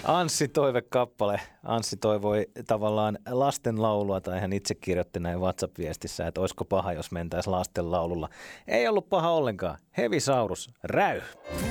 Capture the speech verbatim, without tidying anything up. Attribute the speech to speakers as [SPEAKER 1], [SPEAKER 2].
[SPEAKER 1] Anssi toivekappale. Anssi toivoi tavallaan lastenlaulua, tai hän itse kirjoitti näin WhatsApp-viestissä, että olisiko paha, jos mentäisiin lastenlaululla. Ei ollut paha ollenkaan. Hevisaurus, räy!